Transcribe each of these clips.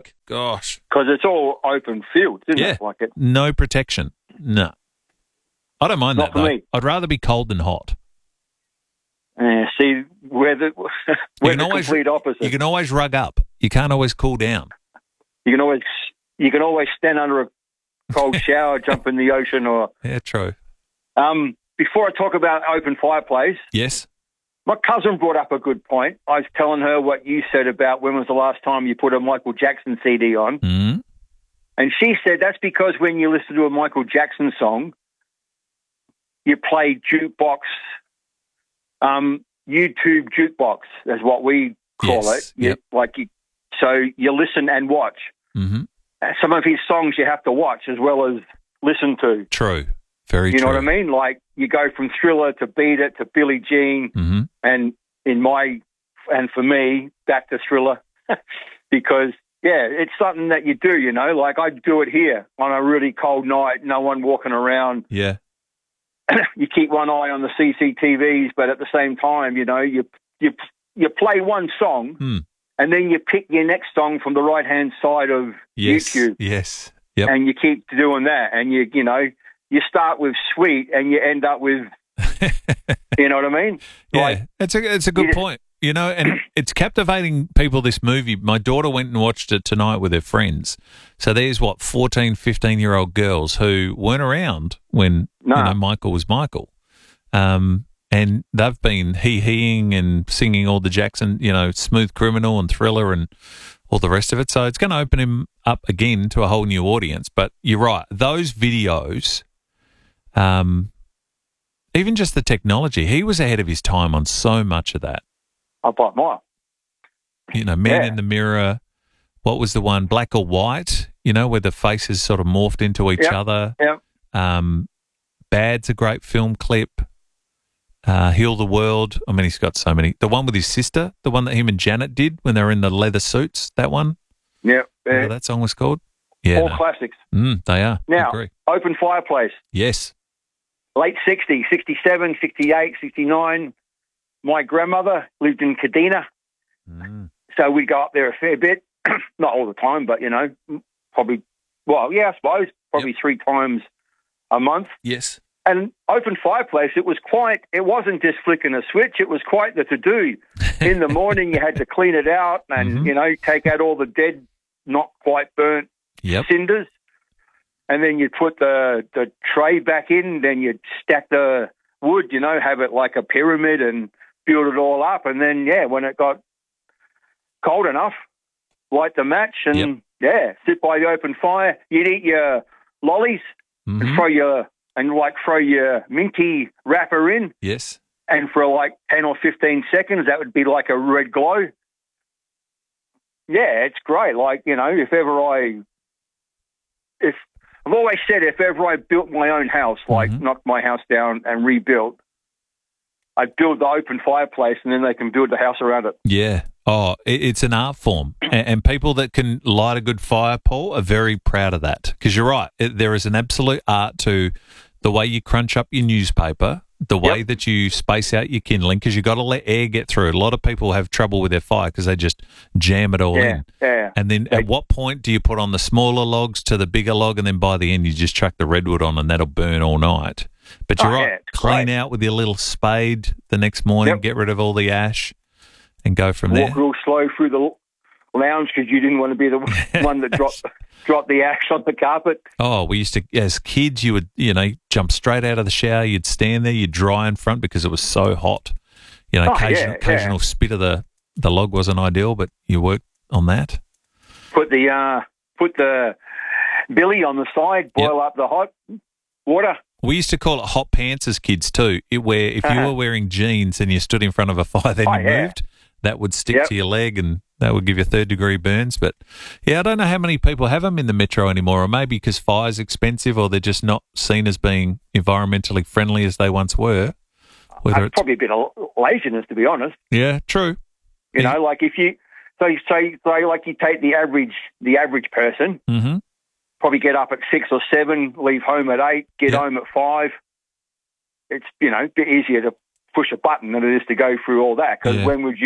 think. Gosh. Because it's all open fields, isn't Yeah. it? Like it. No protection. No. I don't mind Not that, for though. me. I'd rather be cold than hot. See, we're the complete opposite. You can always rug up. You can't always cool down. You can always stand under a cold shower, jump in the ocean, or Yeah, true. Before I talk about open fireplace, Yes. my cousin brought up a good point. I was telling her what you said about when was the last time you put a Michael Jackson CD on, Mm. and she said that's because when you listen to a Michael Jackson song, you play jukebox, YouTube jukebox is what we call Yes, it. yep. So you listen and watch. Mm-hmm. Some of his songs you have to watch as well as listen to. True. Very true. You know what I mean? Like you go from Thriller to Beat It to Billie Jean, Mm-hmm. and for me, back to Thriller, because it's something that you do. You know, like I do it here on a really cold night, no one walking around. Yeah. You keep one eye on the CCTVs, but at the same time, you know, you play one song, and then you pick your next song from the right hand side of YouTube. Yes. Yep. And you keep doing that, and you start with Sweet, and you end up with, you know what I mean? Yeah, Like, it's a good point. You know, and it's captivating people, this movie. My daughter went and watched it tonight with her friends. So there's, 14, 15-year-old girls who weren't around when Michael was Michael. And they've been he-heing and singing all the Jackson, Smooth Criminal and Thriller and all the rest of it. So it's going to open him up again to a whole new audience. But you're right. Those videos, even just the technology, he was ahead of his time on so much of that. I bought more. Man in the Mirror. What was the one? Black or White, where the faces sort of morphed into each other. Yep. Bad's a great film clip. Heal the World. I mean, he's got so many. The one with his sister, the one that him and Janet did when they were in the leather suits, that one. Yep. Whatever that song was called. Yeah. All classics. They are. Now, I agree. Open Fireplace. Yes. Late 60s, 67, 68, 69. My grandmother lived in Kadena, so we'd go up there a fair bit. Not all the time, but, probably, I suppose, probably 3 times a month. Yes. And Open Fireplace, it wasn't just flicking a switch, it was quite the to-do. In the morning, you had to clean it out and, take out all the dead, not quite burnt cinders. And then you'd put the tray back in, then you'd stack the wood, have it like a pyramid and build it all up. And then, when it got cold enough, light the match and, sit by the open fire. You'd eat your lollies and throw your minty wrapper in. Yes. And for 10 or 15 seconds, that would be like a red glow. Yeah, it's great. I've always said if ever I built my own house, knocked my house down and rebuilt, I'd build the open fireplace and then they can build the house around it. Yeah. Oh, it's an art form. And people that can light a good fire, Paul, are very proud of that. Because you're right. There is an absolute art to the way you crunch up your newspaper, the way that you space out your kindling, because you've got to let air get through. A lot of people have trouble with their fire because they just jam it all in. Yeah. And then at what point do you put on the smaller logs to the bigger log, and then by the end you just chuck the redwood on and that'll burn all night? But you're right. Clean out with your little spade the next morning, get rid of all the ash and go from there. Walk real slow through the lounge because you didn't want to be the one that dropped the ash on the carpet. Oh, we used to, as kids, you would, jump straight out of the shower, you'd stand there, you'd dry in front because it was so hot. Occasional spit of the log wasn't ideal, but you worked on that. Put the billy on the side, boil up the hot water. We used to call it hot pants as kids too, where if you were wearing jeans and you stood in front of a fire, then you moved, that would stick to your leg and that would give you 3rd-degree burns. But, I don't know how many people have them in the metro anymore, or maybe because fire's expensive or they're just not seen as being environmentally friendly as they once were. It's probably a bit of laziness, to be honest. Yeah, true. Like if you you take the average person, probably get up at 6 or 7, leave home at 8, get home at 5. It's a bit easier to push a button than it is to go through all that. Because when would you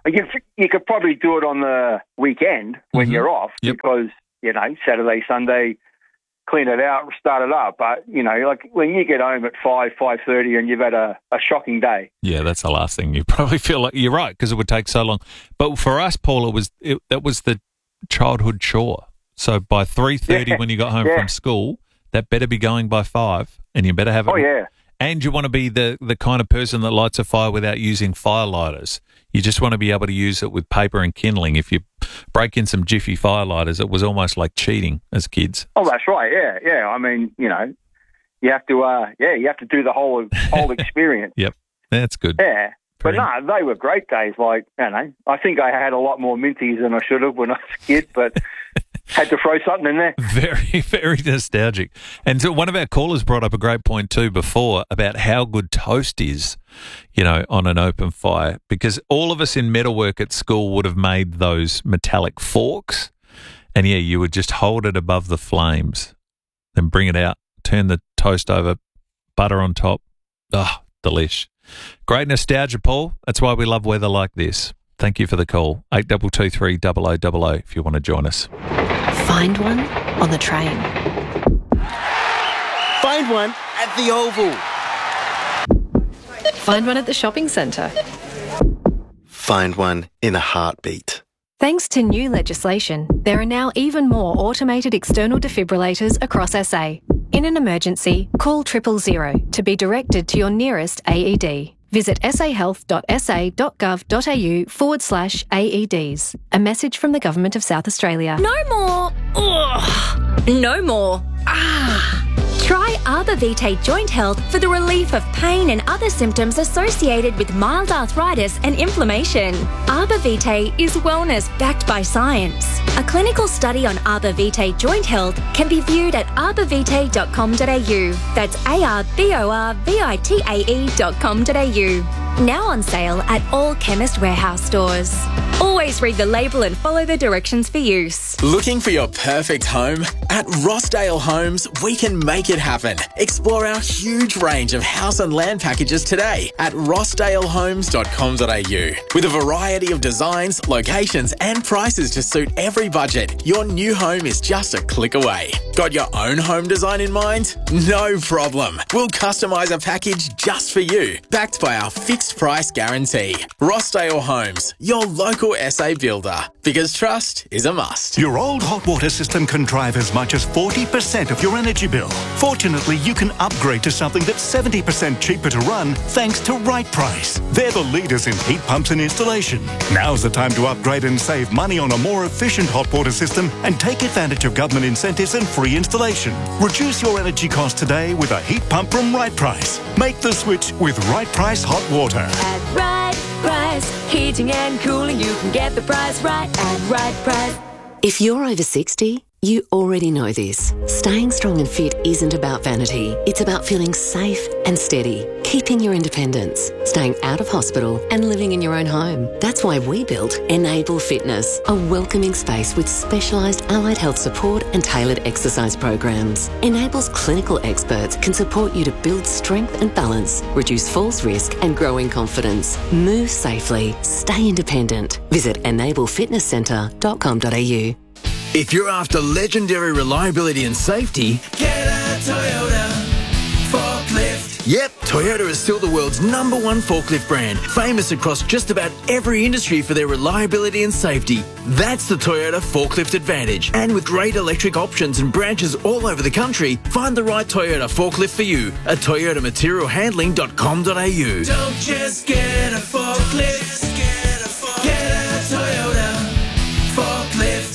You could probably do it on the weekend when you're off because, Saturday, Sunday, clean it out, start it up. But, like when you get home at 5:30 and you've had a shocking day. Yeah, that's the last thing. You probably feel like you're right because it would take so long. But for us, Paul, that was the childhood chore. So by 3:30 when you got home from school, that better be going by 5 and you better have it. Oh, yeah. And you want to be the kind of person that lights a fire without using firelighters. You just want to be able to use it with paper and kindling. If you break in some Jiffy firelighters, it was almost like cheating as kids. Oh, that's right. Yeah. I mean, you have to do the whole experience. Yep, that's good. Yeah, but no, they were great days. Like, I think I had a lot more minties than I should have when I was a kid, but had to throw something in there. Very, very nostalgic. And so one of our callers brought up a great point too before about how good toast is, on an open fire, because all of us in metalwork at school would have made those metallic forks, and you would just hold it above the flames, then bring it out, turn the toast over, butter on top. Oh, delish. Great nostalgia, Paul. That's why we love weather like this. Thank you for the call. 8223 0000 if you want to join us. Find one on the train. Find one at the Oval. Find one at the shopping centre. Find one in a heartbeat. Thanks to new legislation, there are now even more automated external defibrillators across SA. In an emergency, call 000 to be directed to your nearest AED. Visit sahealth.sa.gov.au/AEDs. A message from the Government of South Australia. No more. Ugh. No more. Try Arbor Vitae Joint Health for the relief of pain and other symptoms associated with mild arthritis and inflammation. Arbor Vitae is wellness backed by science. A clinical study on Arbor Vitae Joint Health can be viewed at arborvitae.com.au. That's arborvitae.com.au. Now on sale at all Chemist Warehouse stores. Always read the label and follow the directions for use. Looking for your perfect home? At Rossdale Homes, we can make it happen. Explore our huge range of house and land packages today at rossdalehomes.com.au. With a variety of designs, locations and prices to suit every budget, your new home is just a click away. Got your own home design in mind? No problem. We'll customise a package just for you, backed by our fixed price guarantee. Rossdale Homes, your local SA builder. Because trust is a must. Your old hot water system can drive as much as 40% of your energy bill. Fortunately, you can upgrade to something that's 70% cheaper to run thanks to Right Price. They're the leaders in heat pumps and installation. Now's the time to upgrade and save money on a more efficient hot water system and take advantage of government incentives and free installation. Reduce your energy costs today with a heat pump from Right Price. Make the switch with Right Price Hot Water. At Right Price, heating and cooling, you can get the price right at Right Price. If you're over 60, you already know this. Staying strong and fit isn't about vanity. It's about feeling safe and steady, keeping your independence, staying out of hospital and living in your own home. That's why we built Enable Fitness, a welcoming space with specialised allied health support and tailored exercise programs. Enable's clinical experts can support you to build strength and balance, reduce falls risk and grow in confidence. Move safely, stay independent. Visit enablefitnesscentre.com.au. If you're after legendary reliability and safety, get a Toyota forklift. Yep, Toyota is still the world's #1 forklift brand, famous across just about every industry for their reliability and safety. That's the Toyota Forklift Advantage. And with great electric options and branches all over the country, find the right Toyota forklift for you at toyotamaterialhandling.com.au. Don't just get a forklift, get a Toyota forklift.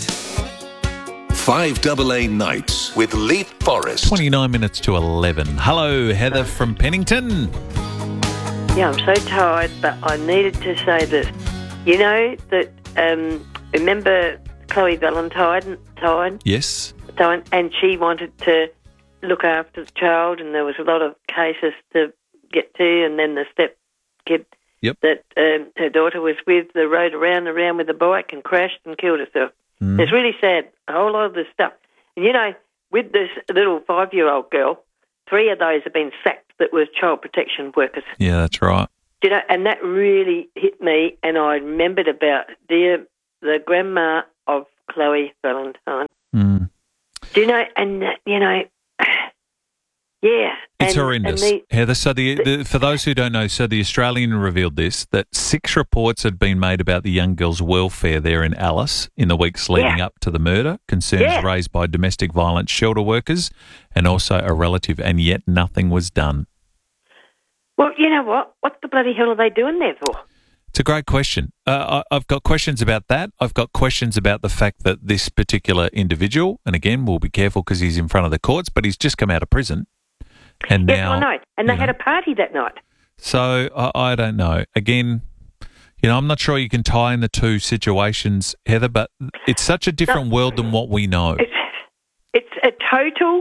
5AA Nights with Leith Forrest. 29 minutes to 11. Hello, Heather from Pennington. Yeah, I'm so tired, but I needed to say this. You know that, remember Chloe Valentine? Yes. And she wanted to look after the child, and there was a lot of cases to get to, and then the step kid that her daughter was with rode around with a bike and crashed and killed herself. It's really sad, a whole lot of this stuff. And, you know, with this little 5-year-old girl, 3 of those have been sacked that were child protection workers. Yeah, that's right. You know, and that really hit me, and I remembered about the grandma of Chloe Valentine. Mm. Do you know, and, you know, yeah. It's horrendous, Heather. So for those who don't know, so the Australian revealed this, that 6 reports had been made about the young girl's welfare there in Alice in the weeks leading up to the murder, concerns raised by domestic violence shelter workers and also a relative, and yet nothing was done. Well, you know what? What the bloody hell are they doing there for? It's a great question. I've got questions about that. I've got questions about the fact that this particular individual, and again, we'll be careful because he's in front of the courts, but he's just come out of prison. And yes, now, I know. And they had a party that night. So I don't know. Again, you know, I'm not sure you can tie in the two situations, Heather, but it's such a different world than what we know. It's a total,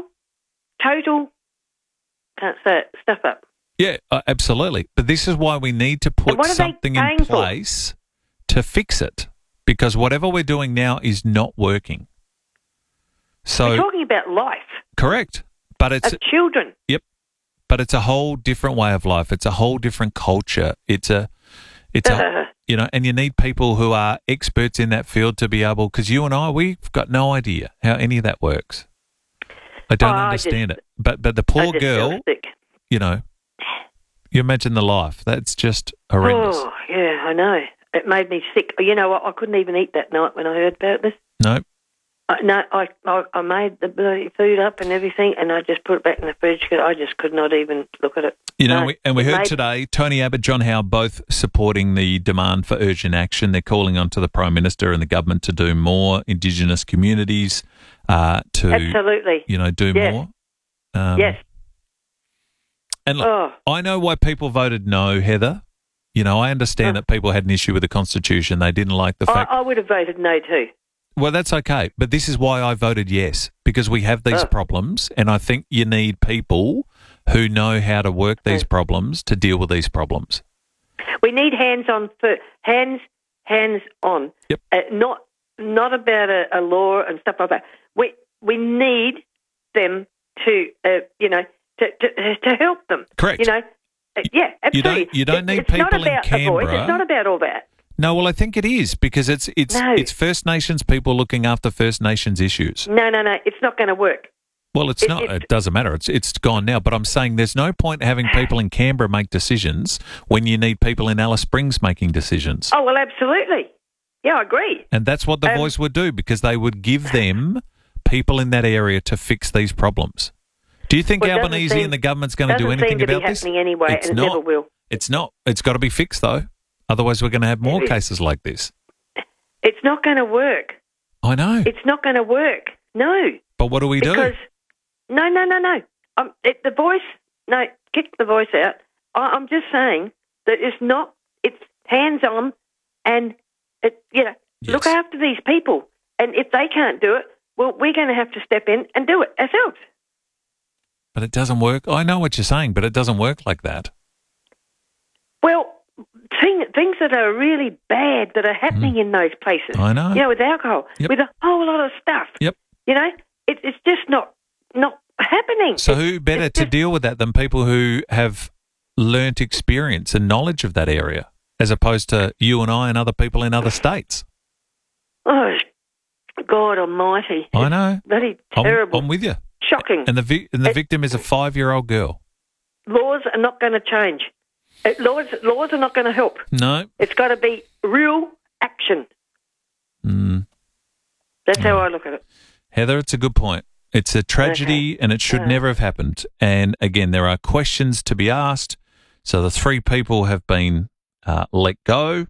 can't say it, stuff up. Yeah, absolutely. But this is why we need to put something in place to fix it, because whatever we're doing now is not working. So we're talking about life. Correct. But it's of children. Yep. But it's a whole different way of life. It's a whole different culture. It's a you know, and you need people who are experts in that field to be able, because you and I, we've got no idea how any of that works. I don't understand it. But the poor girl, you know, you imagine the life. That's just horrendous. Oh, yeah, I know. It made me sick. You know what? I couldn't even eat that night when I heard about this. No. I made the bloody food up and everything, and I just put it back in the fridge because I just could not even look at it. You know, we heard today, Tony Abbott, John Howe, both supporting the demand for urgent action. They're calling on to the Prime Minister and the government to do more, Indigenous communities to, absolutely, you know, do more. Yes. And look, I know why people voted no, Heather. You know, I understand that people had an issue with the Constitution. They didn't like the fact... I would have voted no too. Well, that's okay. But this is why I voted yes, because we have these problems, and I think you need people who know how to work these problems to deal with these problems. We need hands-on. Yep. Not about a law and stuff like that. We need them to, you know, to help them. Correct. You know, yeah, absolutely. You don't need people in Canberra. It's not about all that. No, well, I think it is, because it's First Nations people looking after First Nations issues. No, it's not going to work. Well, it's not. It doesn't matter. It's gone now. But I'm saying there's no point having people in Canberra make decisions when you need people in Alice Springs making decisions. Oh, well, absolutely. Yeah, I agree. And that's what the Voice would do, because they would give them people in that area to fix these problems. Do you think Albanese and the government's going to do anything about this? Doesn't seem to be happening anyway, and it never will. It's not. It's got to be fixed, though. Otherwise, we're going to have more cases like this. It's not going to work. I know. It's not going to work. No. But what do we do? No. The Voice, kick the Voice out. I'm just saying that it's hands-on and, look after these people. And if they can't do it, well, we're going to have to step in and do it ourselves. But it doesn't work. I know what you're saying, but it doesn't work like that. Well, things that are really bad that are happening in those places. I know. You know, with alcohol, with a whole lot of stuff. Yep. You know, it's just not happening. So who better to deal with that than people who have learnt experience and knowledge of that area, as opposed to you and I and other people in other states? Oh, God almighty. I know. Bloody terrible. I'm with you. Shocking. And the victim is a 5-year-old girl. Laws are not going to change. Laws are not going to help. No. It's got to be real action. That's how I look at it. Heather, it's a good point. It's a tragedy and it should never have happened. And again, there are questions to be asked. So the 3 people have been let go,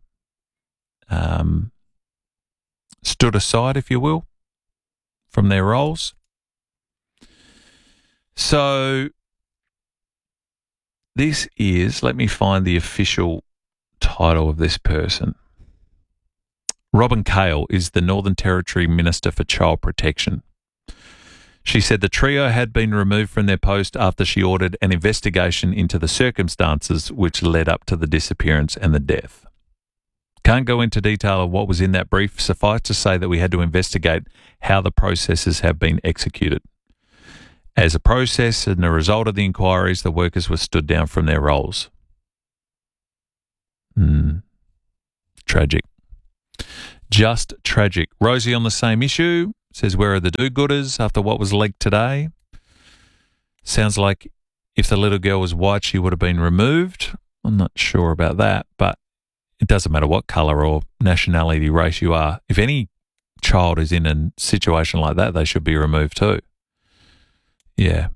stood aside, if you will, from their roles. So this is, let me find the official title of this person. Robin Cale is the Northern Territory Minister for Child Protection. She said the trio had been removed from their post after she ordered an investigation into the circumstances which led up to the disappearance and the death. Can't go into detail of what was in that brief. Suffice to say that we had to investigate how the processes have been executed. As a process and a result of the inquiries, the workers were stood down from their roles. Tragic. Just tragic. Rosie on the same issue says, where are the do-gooders after what was leaked today? Sounds like if the little girl was white, she would have been removed. I'm not sure about that, but it doesn't matter what colour or nationality, race you are. If any child is in a situation like that, they should be removed too. Yeah.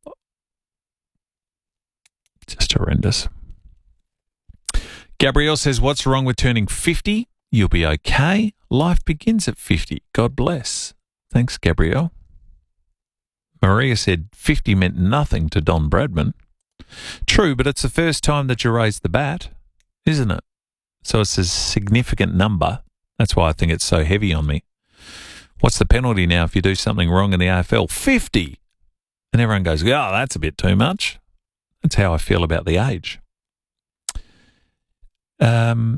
Just horrendous. Gabrielle says, what's wrong with turning 50? You'll be okay. Life begins at 50. God bless. Thanks, Gabrielle. Maria said 50 meant nothing to Don Bradman. True, but it's the first time that you raised the bat, isn't it? So it's a significant number. That's why I think it's so heavy on me. What's the penalty now if you do something wrong in the AFL? 50. And everyone goes, oh, that's a bit too much. That's how I feel about the age. Adam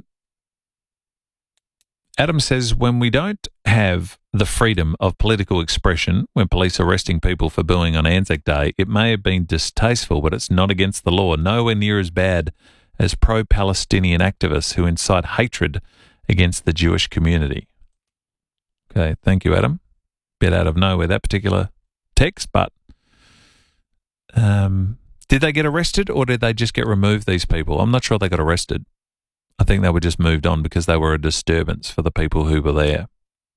says, when we don't have the freedom of political expression when police are arresting people for booing on Anzac Day, it may have been distasteful, but it's not against the law. Nowhere near as bad as pro-Palestinian activists who incite hatred against the Jewish community. Okay, thank you, Adam. Bit out of nowhere, that particular text, but did they get arrested or did they just get removed, these people? I'm not sure they got arrested. I think they were just moved on because they were a disturbance for the people who were there.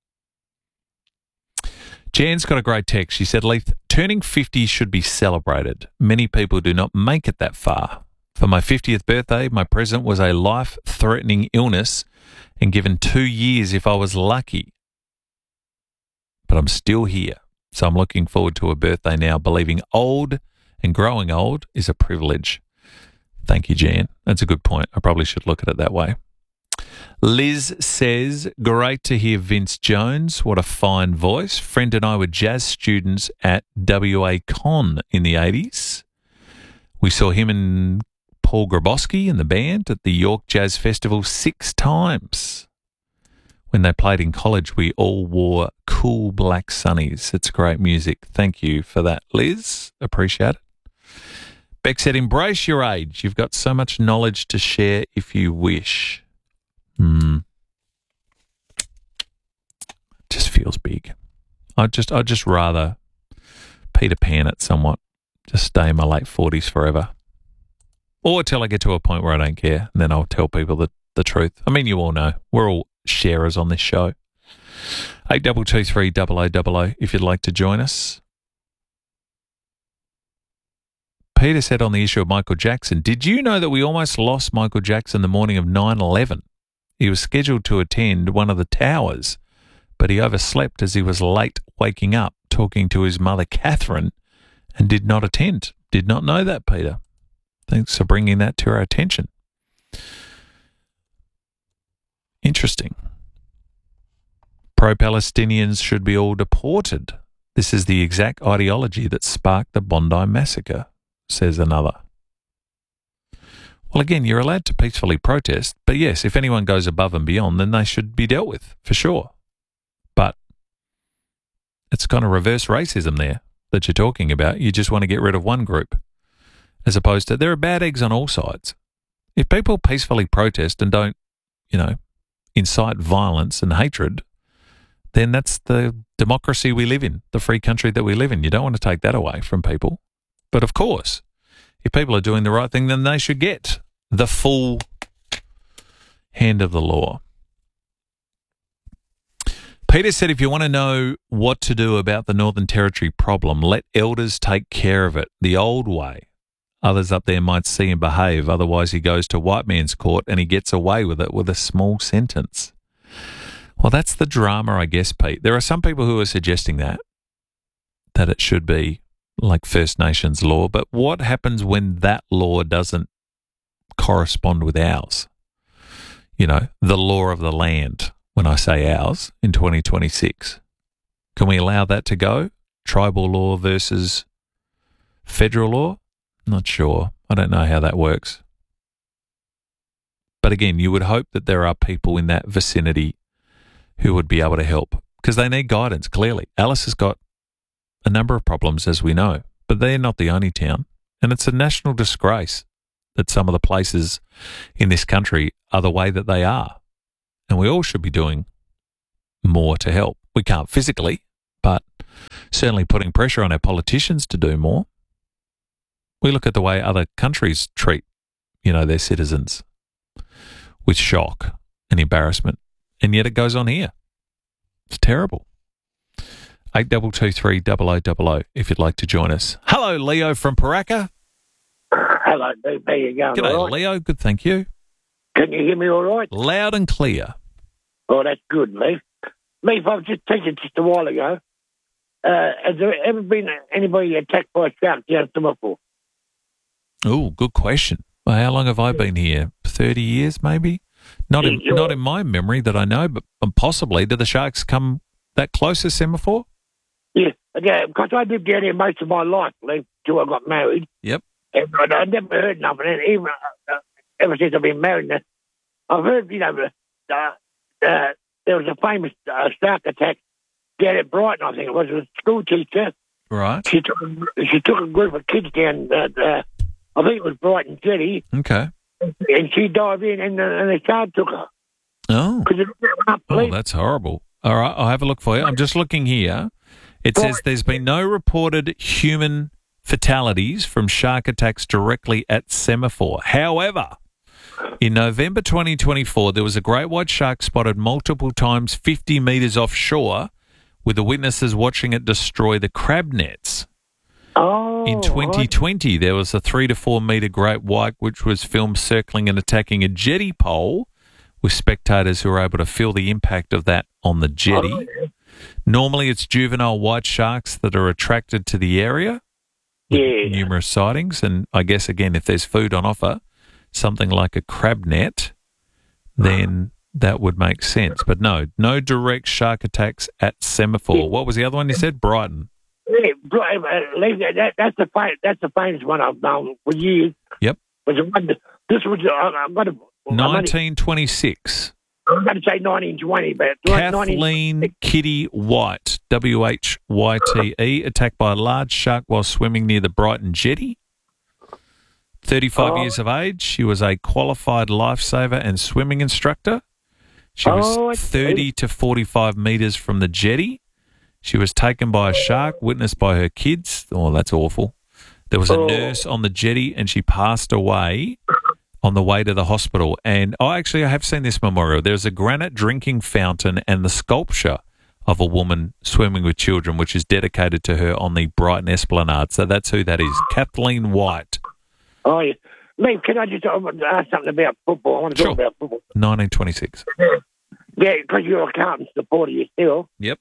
Jan's got a great text. She said, Leith, turning 50 should be celebrated. Many people do not make it that far. For my 50th birthday, my present was a life-threatening illness and given 2 years if I was lucky. But I'm still here. So I'm looking forward to a birthday now, believing old and growing old is a privilege. Thank you, Jan. That's a good point. I probably should look at it that way. Liz says, great to hear Vince Jones. What a fine voice. Friend and I were jazz students at WA Con in the 80s. We saw him and Paul Grabowski and the band at the York Jazz Festival 6 times. When they played in college, we all wore cool black sunnies. It's great music. Thank you for that, Liz. Appreciate it. Beck said, embrace your age. You've got so much knowledge to share if you wish. Just feels big. I'd just rather Peter Pan it somewhat. Just stay in my late 40s forever. Or till I get to a point where I don't care, and then I'll tell people the truth. I mean, you all know. We're all sharers on this show. 8223 0000 if you'd like to join us. Peter said on the issue of Michael Jackson, did you know that we almost lost Michael Jackson the morning of 9/11? He was scheduled to attend one of the towers, but he overslept as he was late waking up, talking to his mother, Catherine, and did not attend. Did not know that, Peter. Thanks for bringing that to our attention. Interesting. Pro-Palestinians should be all deported. This is the exact ideology that sparked the Bondi massacre, says another. Well, again, you're allowed to peacefully protest, but yes, if anyone goes above and beyond, then they should be dealt with, for sure. But it's kind of reverse racism there that you're talking about. You just want to get rid of one group, as opposed to there are bad eggs on all sides. If people peacefully protest and don't, incite violence and hatred, then that's the democracy we live in, the free country that we live in. You don't want to take that away from people. But of course, if people are doing the right thing, then they should get the full hand of the law. Peter said, if you want to know what to do about the Northern Territory problem, let elders take care of it the old way. Others up there might see him behave, otherwise he goes to white man's court and he gets away with it with a small sentence. Well, that's the drama, I guess, Pete. There are some people who are suggesting that it should be like First Nations law, but what happens when that law doesn't correspond with ours? The law of the land, when I say ours, in 2026. Can we allow that to go? Tribal law versus federal law? Not sure. I don't know how that works. But again, you would hope that there are people in that vicinity who would be able to help because they need guidance, clearly. Alice has got a number of problems, as we know, but they're not the only town. And it's a national disgrace that some of the places in this country are the way that they are. And we all should be doing more to help. We can't physically, but certainly putting pressure on our politicians to do more. We look at the way other countries treat, their citizens with shock and embarrassment, and yet it goes on here. It's terrible. 8223 0000 if you'd like to join us. Hello, Leo from Paraka. Hello, Dave. How you going? G'day, right? Leo. Good, thank you. Can you hear me all right? Loud and clear. Oh, that's good, Leif. Leif, I was just thinking just a while ago, has there ever been anybody attacked by a shark down Semaphore? Oh, good question. Well, how long have I been here? 30 years, maybe? Not in my memory that I know, but possibly. Did the sharks come that close to Semaphore? Yeah, because I lived down here most of my life, Leif, till I got married. Yep. And I never heard nothing. And even ever since I've been married, I've heard, there was a famous shark attack down at Brighton, I think it was. It was a school teacher. Right. She took a group of kids down, I think it was Brighton Jetty. Okay. And she dived in and the shark took her. Oh. That's horrible. All right, I'll have a look for you. I'm just looking here. It says there's been no reported human fatalities from shark attacks directly at Semaphore. However, in November 2024, there was a great white shark spotted multiple times 50 metres offshore, with the witnesses watching it destroy the crab nets. Oh, in 2020, there was a 3 to 4 metre great white which was filmed circling and attacking a jetty pole, with spectators who were able to feel the impact of that on the jetty. Oh, yeah. Normally, it's juvenile white sharks that are attracted to the area. Yeah. Numerous sightings, and I guess, again, if there's food on offer, something like a crab net, then that would make sense. But no direct shark attacks at Semaphore. Yeah. What was the other one you said? Brighton. Yeah, that's the famous one I've known for years. Yep. This was 1926. I'm going to say 1920, but Kathleen Kitty White, WHYTE, attacked by a large shark while swimming near the Brighton Jetty. 35 years of age. She was a qualified lifesaver and swimming instructor. She was 30 to 45 metres from the jetty. She was taken by a shark, witnessed by her kids. Oh, that's awful. There was a nurse on the jetty, and she passed away on the way to the hospital. And I have seen this memorial. There's a granite drinking fountain and the sculpture of a woman swimming with children, which is dedicated to her on the Brighton Esplanade. So that's who that is, Kathleen White. Oh, yeah. Leif, can I just ask something about football? I want to talk about football. 1926. Yeah, because you're a Carlton supporter yourself. Yep.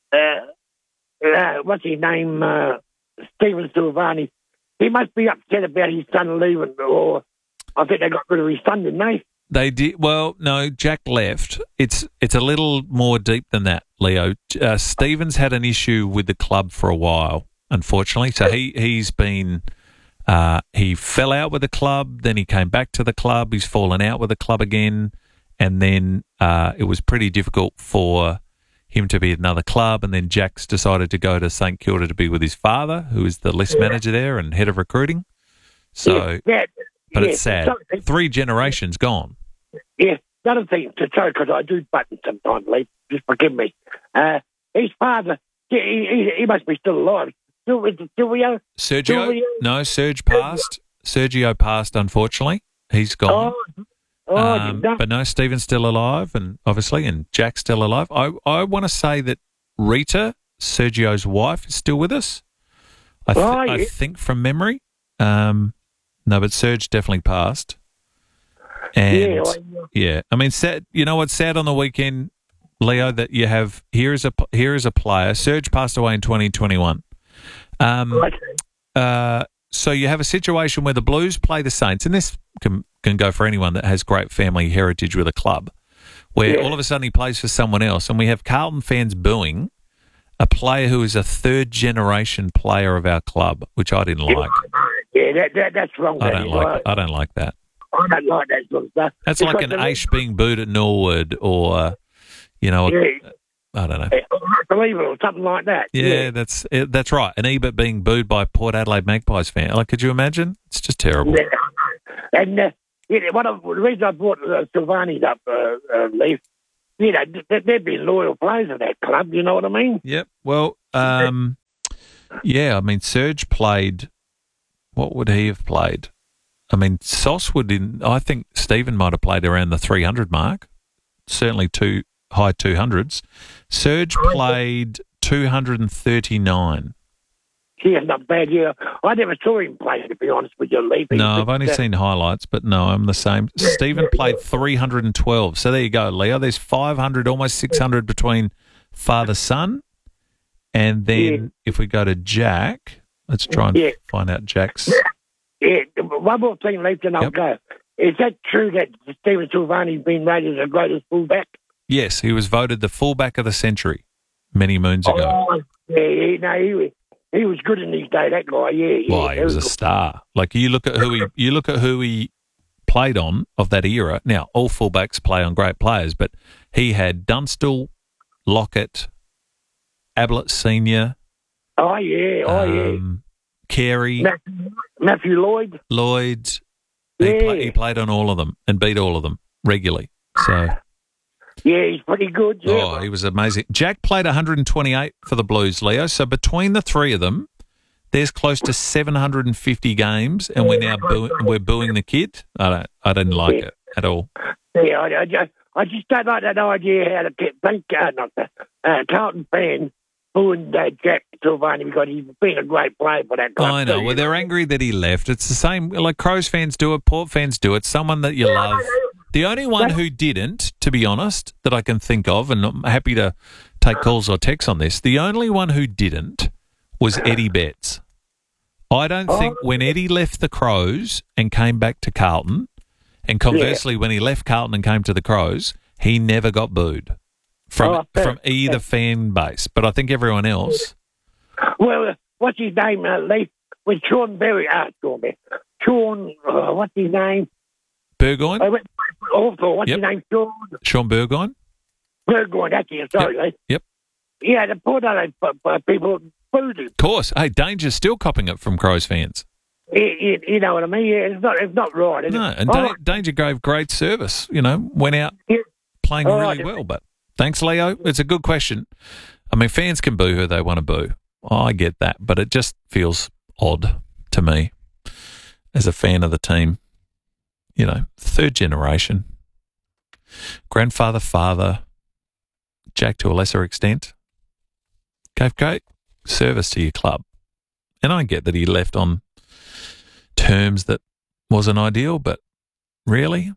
What's his name? Stephen Silvani. He must be upset about his son leaving, or I think they got rid of his son, didn't they? They did. Well, no, Jack left. It's a little more deep than that, Leo. Stevens had an issue with the club for a while, unfortunately. So he's been... he fell out with the club, then he came back to the club, he's fallen out with the club again, and then it was pretty difficult for him to be at another club, and then Jack's decided to go to St Kilda to be with his father, who is the list manager there and head of recruiting. So, but it's sad. 3 generations gone. Yeah, another thing to say, because I do button sometimes, Lee, just forgive me. His father, he must be still alive. Sergio? No, Serge passed. Sergio passed, unfortunately. He's gone. But no, Stephen's still alive, and obviously, and Jack's still alive. I want to say that Rita, Sergio's wife, is still with us. I think from memory. No, but Serge definitely passed. And I mean, sad. You know what's sad on the weekend, Leo? That you have here is a player. Serge passed away in 2021. So you have a situation where the Blues play the Saints, and this can go for anyone that has great family heritage with a club, where all of a sudden he plays for someone else, and we have Carlton fans booing a player who is a third-generation player of our club, which I didn't like. Yeah, that's wrong. I don't like that. I don't like that sort of stuff. That's like an Aish being booed at Norwood, or, I don't know. Unbelievable, or something like that. Yeah, that's right. An Ebert being booed by Port Adelaide Magpies fan. Like, could you imagine? It's just terrible. And the reason I brought Silvani's up, Leaf, they've been loyal players of that club, you know what I mean? Yep. Well, yeah, I mean, Serge played, what would he have played? I mean, Sauce I think Stephen might have played around the 300 mark, certainly high 200s. Serge played 239. Yeah, not bad, yeah. I never saw him play, to be honest with you, Leaf. No, I've only seen highlights, but no, I'm the same. Stephen played 312. So there you go, Leo. There's 500, almost 600 between father-son. And then if we go to Jack, let's try and find out Jack's. Yeah, one more thing, Leaf, and I'll go. Is that true that Stephen Silvani's been rated the greatest fullback? Yes, he was voted the fullback of the century many moons ago. Oh, yeah, he was good in his day, that guy, yeah. Well, he was a star. Like, you look at who he played on of that era. Now, all fullbacks play on great players, but he had Dunstall, Lockett, Ablett Senior. Oh yeah. Carey, Matthew Lloyd. He played on all of them and beat all of them regularly. So yeah, he's pretty good. Yeah. Oh, he was amazing. Jack played 128 for the Blues, Leo. So between the three of them, there's close to 750 games, and we're now booing the kid. I didn't like it at all. Yeah, I just don't like that idea how to get Carlton fans booing Jack Silvani because he's been a great player for that club. I know. Well, they're angry that he left. It's the same. Like Crows fans do it, Port fans do it. Someone that you love. The only one who didn't, to be honest, that I can think of, and I'm happy to take calls or texts on this, the only one who didn't was Eddie Betts. I don't think when Eddie left the Crows and came back to Carlton, and conversely when he left Carlton and came to the Crows, he never got booed from either fan base. But I think everyone else. Well, what's his name, Leif? When Sean Berry asked for me. Sean, what's his name? Burgoyne? What's his name? Sean Burgoyne? Burgoyne, that's it. Sorry, Leif. Yep. Yeah, the poor people booed him. Of course. Hey, Danger's still copping it from Crows fans. You know what I mean? Yeah, it's not right, is it? No, and Danger gave great service, went out playing really well. But thanks, Leo. It's a good question. I mean, fans can boo who they want to boo. I get that, but it just feels odd to me as a fan of the team. Third generation. Grandfather, father, Jack to a lesser extent, gave great service to your club. And I get that he left on terms that wasn't ideal, but really?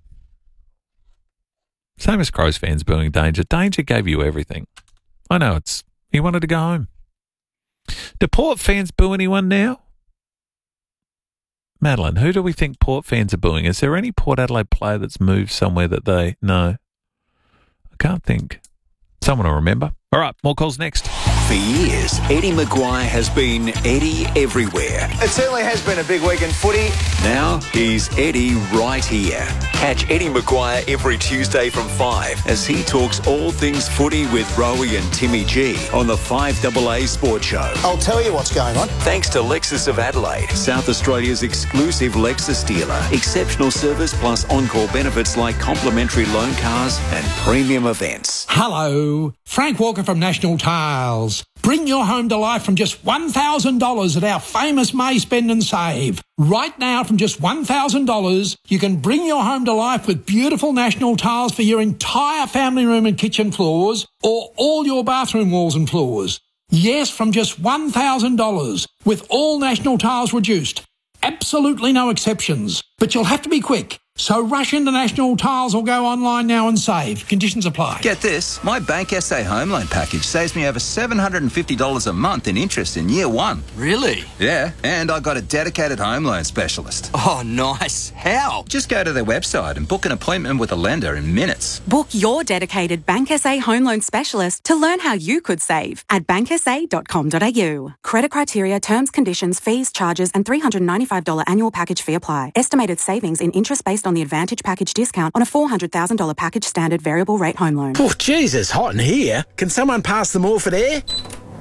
Same as Crows fans booing Danger. Danger gave you everything. I know he wanted to go home. Do Port fans boo anyone now? Madeline, who do we think Port fans are booing? Is there any Port Adelaide player that's moved somewhere that they... No. I can't think. Someone will remember. All right, more calls next. For years, Eddie Maguire has been Eddie everywhere. It certainly has been a big week in footy. Now he's Eddie right here. Catch Eddie Maguire every Tuesday from 5 as he talks all things footy with Rowie and Timmy G on the 5AA Sports Show. I'll tell you what's going on. Thanks to Lexus of Adelaide, South Australia's exclusive Lexus dealer. Exceptional service plus on-call benefits like complimentary loan cars and premium events. Hello, Frank Walker from National Tiles. Bring your home to life from just $1,000 at our famous May Spend and Save. Right now, from just $1,000, you can bring your home to life with beautiful National Tiles for your entire family room and kitchen floors or all your bathroom walls and floors. Yes, from just $1,000 with all National Tiles reduced. Absolutely no exceptions. But you'll have to be quick. So rush into National Tiles or go online now and save. Conditions apply. Get this. My Bank SA home loan package saves me over $750 a month in interest in year one. Really? Yeah, and I got a dedicated home loan specialist. Oh, nice. How? Just go to their website and book an appointment with a lender in minutes. Book your dedicated Bank SA home loan specialist to learn how you could save at banksa.com.au. Credit criteria, terms, conditions, fees, charges and $395 annual package fee apply. Estimated savings in interest based on the Advantage package discount on a $400,000 package standard variable rate home loan. Oh, Jesus, hot in here. Can someone pass them off at air?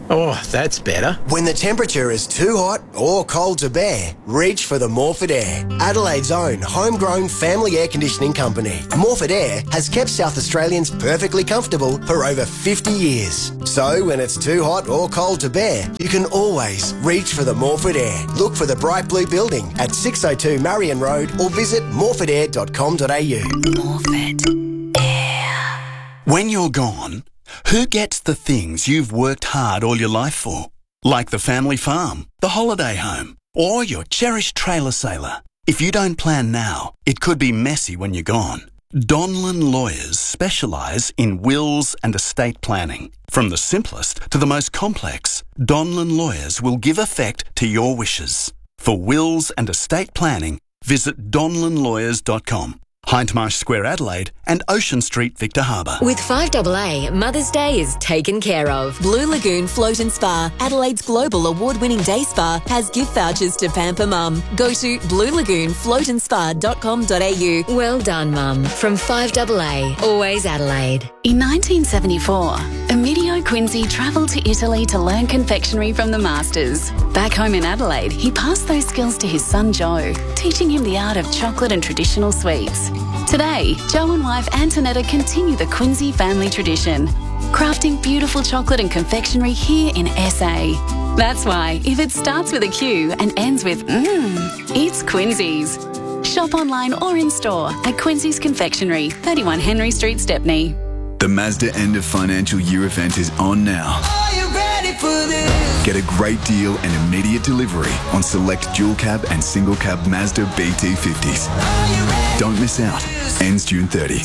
Oh, that's better. When the temperature is too hot or cold to bear, reach for the Morford Air, Adelaide's own homegrown family air conditioning company. Morford Air has kept South Australians perfectly comfortable for over 50 years. So when it's too hot or cold to bear, you can always reach for the Morford Air. Look for the bright blue building at 602 Marion Road or visit morfordair.com.au. Morford Air. When you're gone, who gets the things you've worked hard all your life for? Like the family farm, the holiday home, or your cherished trailer sailor. If you don't plan now, it could be messy when you're gone. Donlan Lawyers specialise in wills and estate planning. From the simplest to the most complex, Donlan Lawyers will give effect to your wishes. For wills and estate planning, visit donlanlawyers.com. Hindmarsh Square, Adelaide, and Ocean Street, Victor Harbour. With 5AA, Mother's Day is taken care of. Blue Lagoon Float and Spa, Adelaide's global award-winning day spa, has gift vouchers to pamper Mum. Go to bluelagoonfloatandspa.com.au. Well done, Mum. From 5AA, always Adelaide. In 1974, Emilio Quincy travelled to Italy to learn confectionery from the masters. Back home in Adelaide, he passed those skills to his son Joe, teaching him the art of chocolate and traditional sweets. Today, Joe and wife Antonetta continue the Quincy family tradition, crafting beautiful chocolate and confectionery here in SA. That's why, if it starts with a Q and ends with it's Quincy's. Shop online or in store at Quincy's Confectionery, 31 Henry Street, Stepney. The Mazda end of financial year event is on now. Are you ready for this? Get a great deal and immediate delivery on select dual cab and single cab Mazda BT50s. Don't miss out. Ends June 30.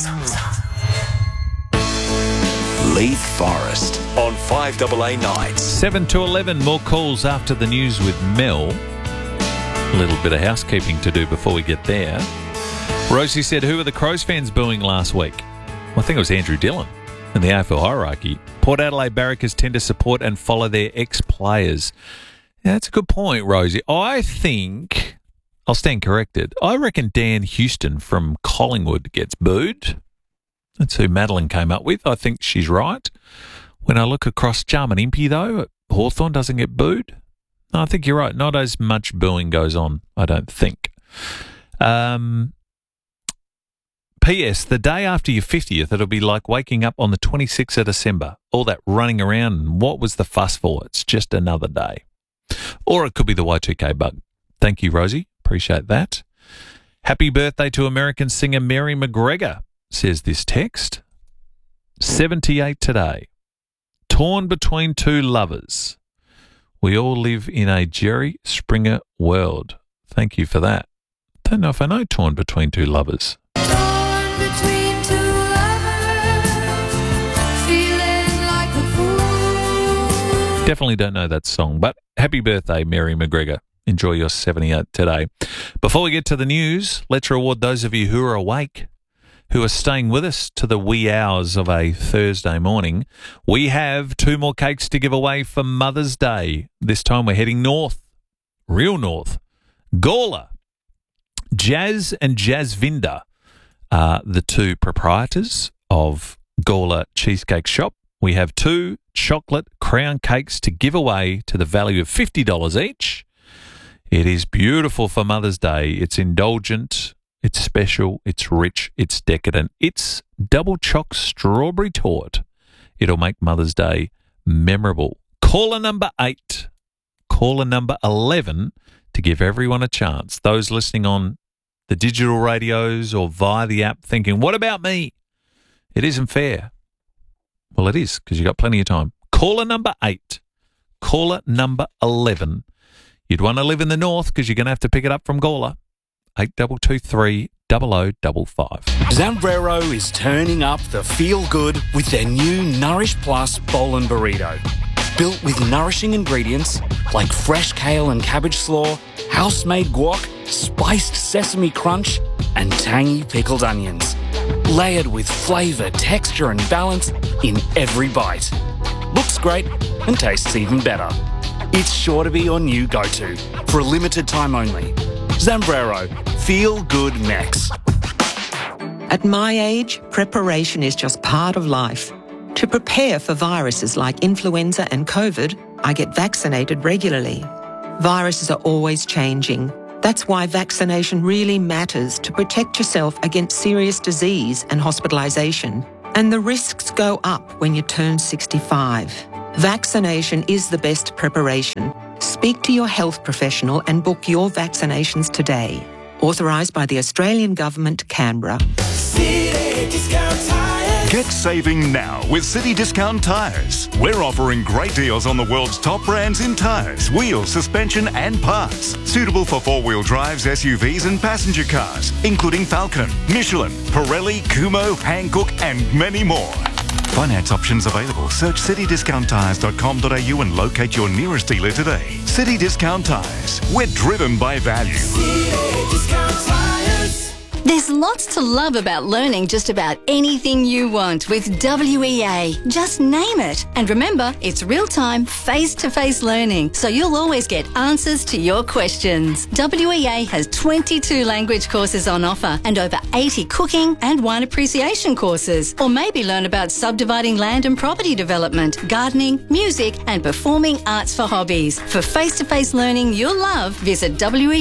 Leith Forest on 5AA nights. 7 to 11, more calls after the news with Mel. A little bit of housekeeping to do before we get there. Rosie said, who were the Crows fans booing last week? Well, I think it was Andrew Dillon in the AFL hierarchy. Port Adelaide Barrackers tend to support and follow their ex-players. Yeah, that's a good point, Rosie. I think, I'll stand corrected, I reckon Dan Houston from Collingwood gets booed. That's who Madeline came up with. I think she's right. When I look across Jarman Impey, though, Hawthorn doesn't get booed. No, I think you're right. Not as much booing goes on, I don't think. P.S. The day after your 50th, it'll be like waking up on the 26th of December. All that running around, and what was the fuss for? It's just another day. Or it could be the Y2K bug. Thank you, Rosie. Appreciate that. Happy birthday to American singer Mary McGregor, says this text. 78 today. Torn between two lovers. We all live in a Jerry Springer world. Thank you for that. Don't know if I know Torn Between Two Lovers. Between two lovers, feeling like a fool. Definitely don't know that song, but happy birthday, Mary McGregor. Enjoy your 78 today. Before we get to the news, let's reward those of you who are awake, who are staying with us to the wee hours of a Thursday morning. We have 2 more cakes to give away for Mother's Day. This time we're heading north, real north. Gawler. Jazz and Jazzvinder are the 2 proprietors of Gawler Cheesecake Shop. We have 2 chocolate crown cakes to give away to the value of $50 each. It is beautiful for Mother's Day. It's indulgent, it's special, it's rich, it's decadent. It's double choc strawberry torte. It'll make Mother's Day memorable. Caller number 8, caller number 11 to give everyone a chance. Those listening on the digital radios or via the app thinking, what about me? It isn't fair. Well, it is, because you've got plenty of time. Caller number 8, caller number 11. You'd want to live in the north because you're going to have to pick it up from Gawler. 8223 0055. Zambrero is turning up the feel-good with their new Nourish Plus Bowl and Burrito. Built with nourishing ingredients like fresh kale and cabbage slaw, house-made guac, spiced sesame crunch, and tangy pickled onions. Layered with flavour, texture and balance in every bite. Looks great and tastes even better. It's sure to be your new go-to for a limited time only. Zambrero, Feel Good Mex. At my age, preparation is just part of life. To prepare for viruses like influenza and COVID, I get vaccinated regularly. Viruses are always changing. That's why vaccination really matters to protect yourself against serious disease and hospitalisation. And the risks go up when you turn 65. Vaccination is the best preparation. Speak to your health professional and book your vaccinations today. Authorised by the Australian Government, Canberra. City Discount Tires. Get saving now with City Discount Tires. We're offering great deals on the world's top brands in tyres, wheels, suspension and parts. Suitable for four-wheel drives, SUVs and passenger cars, including Falcon, Michelin, Pirelli, Kumho, Hankook and many more. Finance options available. Search citydiscounttires.com.au and locate your nearest dealer today. City Discount Tires. We're driven by value. City Discount Tires. There's lots to love about learning just about anything you want with WEA. Just name it. And remember, it's real-time, face-to-face learning, so you'll always get answers to your questions. WEA has 22 language courses on offer and over 80 cooking and wine appreciation courses. Or maybe learn about subdividing land and property development, gardening, music and performing arts for hobbies. For face-to-face learning you'll love, visit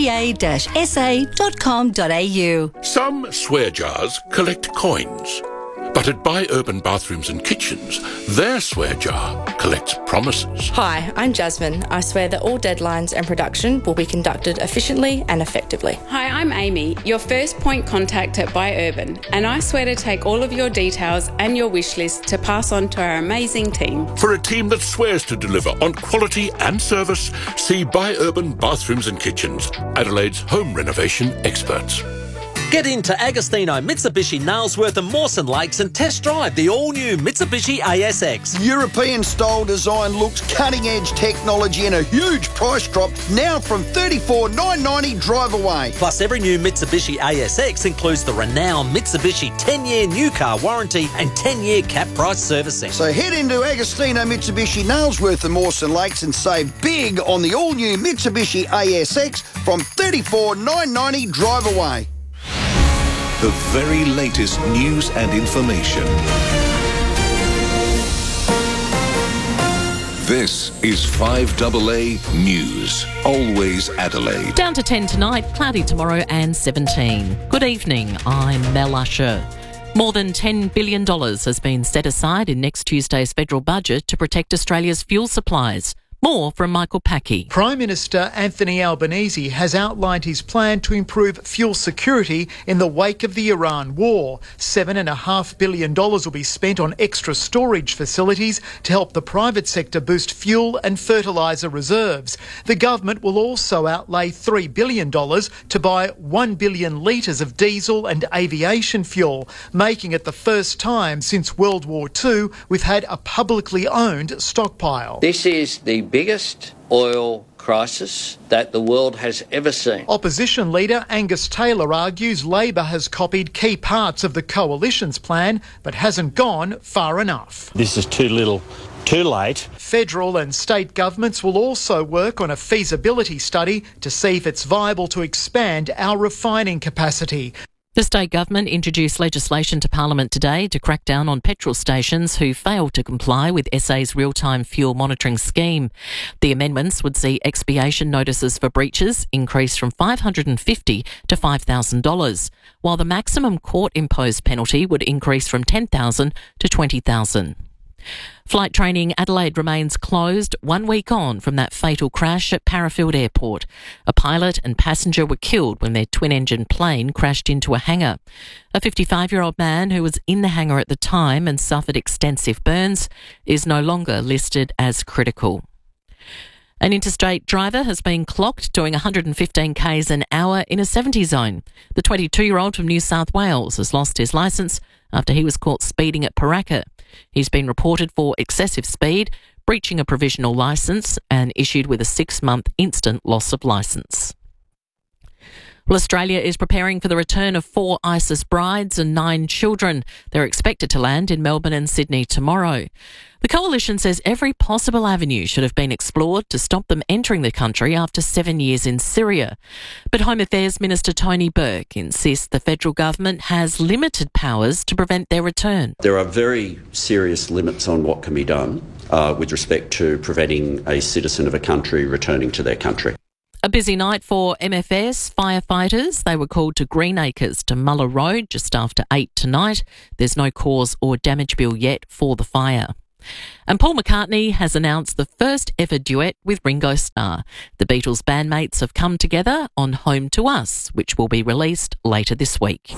wea-sa.com.au. Some swear jars collect coins, but at Buy Urban Bathrooms and Kitchens, their swear jar collects promises. Hi, I'm Jasmine. I swear that all deadlines and production will be conducted efficiently and effectively. Hi, I'm Amy, your first point contact at Buy Urban, and I swear to take all of your details and your wish list to pass on to our amazing team. For a team that swears to deliver on quality and service, see Buy Urban Bathrooms and Kitchens, Adelaide's home renovation experts. Get into Agostino, Mitsubishi, Nailsworth and Mawson Lakes and test drive the all-new Mitsubishi ASX. European-style design looks, cutting-edge technology and a huge price drop now from $34,990 drive away. Plus, every new Mitsubishi ASX includes the renowned Mitsubishi 10-year new car warranty and 10-year cap price servicing. So head into Agostino, Mitsubishi, Nailsworth and Mawson Lakes and save big on the all-new Mitsubishi ASX from $34,990 drive away. The very latest news and information. This is 5AA News. Always Adelaide. Down to 10 tonight, cloudy tomorrow and 17. Good evening, I'm Mel Usher. More than $10 billion has been set aside in next Tuesday's federal budget to protect Australia's fuel supplies. More from Michael Packey. Prime Minister Anthony Albanese has outlined his plan to improve fuel security in the wake of the Iran war. $7.5 billion will be spent on extra storage facilities to help the private sector boost fuel and fertiliser reserves. The government will also outlay $3 billion to buy 1 billion litres of diesel and aviation fuel, making it the first time since World War II we've had a publicly owned stockpile. This is the biggest oil crisis that the world has ever seen. Opposition leader Angus Taylor argues Labor has copied key parts of the coalition's plan but hasn't gone far enough. This is too little, too late. Federal and state governments will also work on a feasibility study to see if it's viable to expand our refining capacity. The state government introduced legislation to Parliament today to crack down on petrol stations who fail to comply with SA's real-time fuel monitoring scheme. The amendments would see expiation notices for breaches increase from $550 to $5,000, while the maximum court-imposed penalty would increase from $10,000 to $20,000. Flight training Adelaide remains closed 1 week on from that fatal crash at Parafield Airport. A pilot and passenger were killed when their twin-engine plane crashed into a hangar. A 55-year-old man who was in the hangar at the time and suffered extensive burns is no longer listed as critical. An interstate driver has been clocked doing 115 k's an hour in a 70 zone. The 22-year-old from New South Wales has lost his licence after he was caught speeding at Paraka. He's been reported for excessive speed, breaching a provisional licence and issued with a 6-month instant loss of licence. Well, Australia is preparing for the return of 4 ISIS brides and 9 children. They're expected to land in Melbourne and Sydney tomorrow. The coalition says every possible avenue should have been explored to stop them entering the country after 7 years in Syria. But Home Affairs Minister Tony Burke insists the federal government has limited powers to prevent their return. There are very serious limits on what can be done with respect to preventing a citizen of a country returning to their country. A busy night for MFS firefighters. They were called to Greenacres to Muller Road just after 8 tonight. There's no cause or damage bill yet for the fire. And Paul McCartney has announced the first ever duet with Ringo Starr. The Beatles bandmates have come together on Home to Us, which will be released later this week.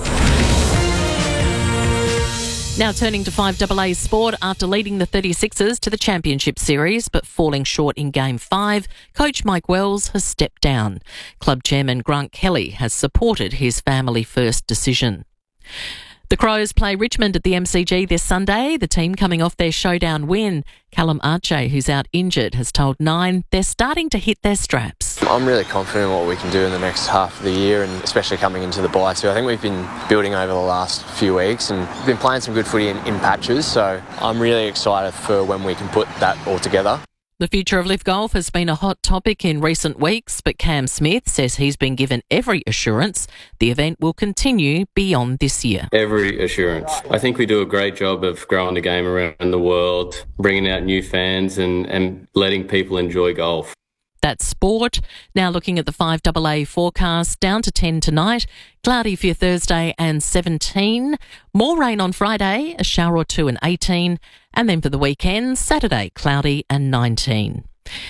Now turning to 5AA sport, after leading the 36ers to the Championship Series but falling short in Game 5, coach Mike Wells has stepped down. Club chairman Grant Kelly has supported his family-first decision. The Crows play Richmond at the MCG this Sunday, the team coming off their showdown win. Callum Arche, who's out injured, has told Nine they're starting to hit their straps. I'm really confident in what we can do in the next half of the year, and especially coming into the bye too. I think we've been building over the last few weeks and been playing some good footy in patches, so I'm really excited for when we can put that all together. The future of Live Golf has been a hot topic in recent weeks, but Cam Smith says he's been given every assurance the event will continue beyond this year. Every assurance. I think we do a great job of growing the game around the world, bringing out new fans and letting people enjoy golf. That's sport. Now looking at the 5AA forecast, down to 10 tonight, cloudy for your Thursday and 17. More rain on Friday, a shower or two and 18. And then for the weekend, Saturday, cloudy and 19.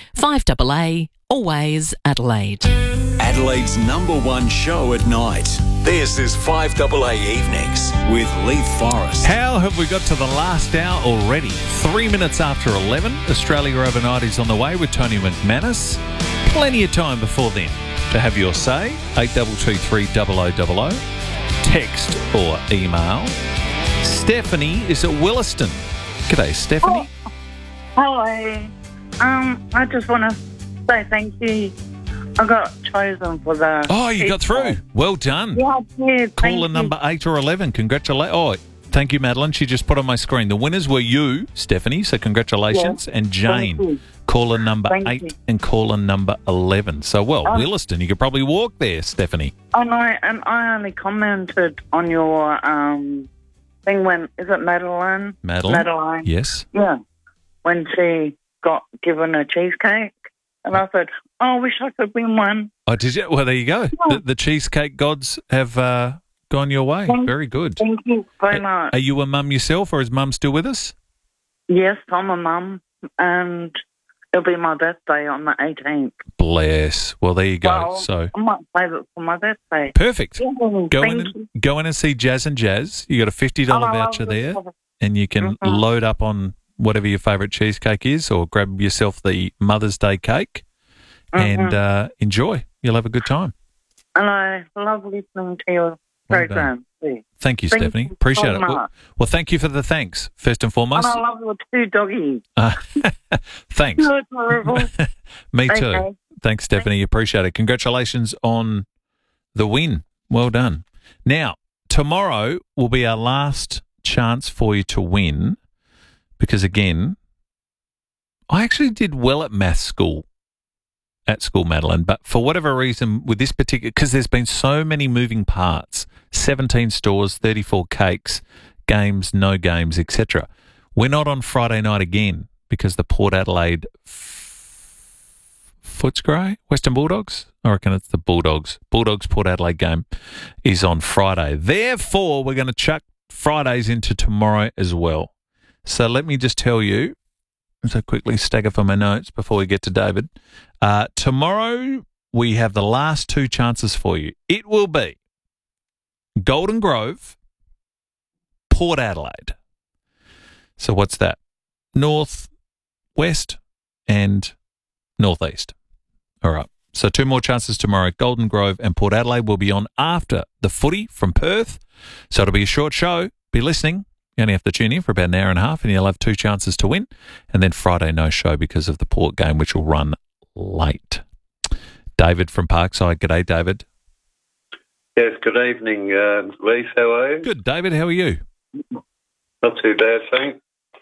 5AA, always Adelaide. Adelaide's #1 show at night. This is 5AA Evenings with Leith Forrest. How have we got to the last hour already? 3 minutes after 11. Australia Overnight is on the way with Tony McManus. Plenty of time before then to have your say. 8223 0000. Text or email. Stephanie is at Williston. G'day, Stephanie. Hello. I just want to say thank you. I got chosen for the... Oh, you got through. Well done. Yeah, I did. Caller number 8 or 11. Congratulations. Oh, thank you, Madeline. She just put on my screen. The winners were you, Stephanie, so congratulations, and Jane. Caller number 8 and caller number 11. So, Williston, you could probably walk there, Stephanie. I know, and I only commented on your thing when... Is it Madeline? Madeline? Yes. Yeah. When she got given a cheesecake. And I said, I wish I could win one. Oh, did you? Well, there you go. Yeah. The cheesecake gods have gone your way. Very good. Thank you very much. Are you a mum yourself, or is mum still with us? Yes, I'm a mum, and it'll be my birthday on the 18th. Bless. Well, there you go. Well, so I might save it for my birthday. Perfect. Yeah, go in and see Jazz and Jazz. You got a $50 voucher there, and you can load up on whatever your favourite cheesecake is, or grab yourself the Mother's Day cake and enjoy. You'll have a good time. And I love listening to your program too. Thank you, Stephanie. Appreciate it. Well, thank you for the thanks, first and foremost. And I love your 2 doggies. Thanks. You're adorable. Me too. Thanks, Stephanie. Appreciate it. Congratulations on the win. Well done. Now, tomorrow will be our last chance for you to win. Because, again, I actually did well at maths school, Madeline, but for whatever reason with this particular, because there's been so many moving parts, 17 stores, 34 cakes, games, no games, etc. We're not on Friday night again because the Port Adelaide Footscray, Western Bulldogs, I reckon it's the Bulldogs Port Adelaide game is on Friday. Therefore, we're going to chuck Fridays into tomorrow as well. So let me just tell you, so quickly stagger for my notes before we get to David. Tomorrow we have the last 2 chances for you. It will be Golden Grove, Port Adelaide. So what's that? North, west, and northeast. All right. So 2 more chances tomorrow. Golden Grove and Port Adelaide will be on after the footy from Perth. So it'll be a short show. Be listening. You only have to tune in for about an hour and a half and you'll have 2 chances to win. And then Friday, no show because of the Port game, which will run late. David from Parkside. G'day, David. Yes, good evening, Leith. How are you? Good, David. How are you? Not too bad, thanks.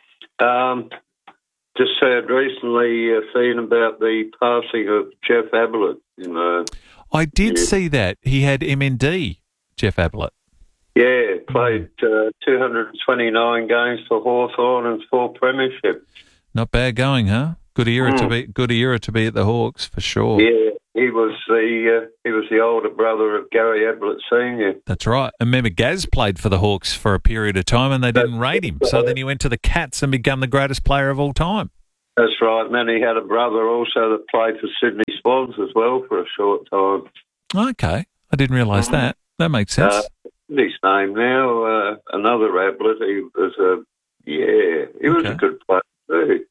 Just heard recently seen about the passing of Jeff Ablett. I did see that. He had MND, Jeff Ablett. Yeah, played 229 games for Hawthorn and 4 premierships. Not bad going, huh? Good era to be at the Hawks for sure. Yeah, he was the older brother of Gary Ablett Senior. That's right. And remember, Gaz played for the Hawks for a period of time, and they didn't rate him. So then he went to the Cats and became the greatest player of all time. That's right. And then he had a brother also that played for Sydney Swans as well for a short time. Okay, I didn't realise that. That makes sense. His name now, another Ablett. He was a good player too.